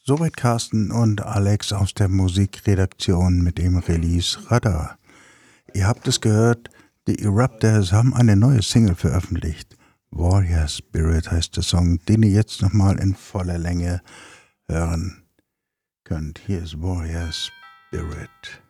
Soweit Carsten und Alex aus der Musikredaktion mit dem Release Radar. Ihr habt es gehört, die Eruptors haben eine neue Single veröffentlicht. Warrior Spirit heißt der Song, den ihr jetzt nochmal in voller Länge hören könnt. Hier ist Warrior Spirit.